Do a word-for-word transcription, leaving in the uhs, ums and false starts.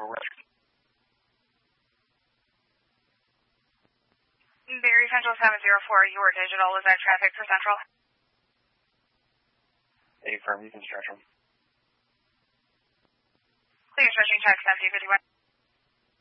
West. Barry Central seven zero four, your digital, is that traffic for Central? A firm, you can stretch them. Clear stretching, text empty fifty-one.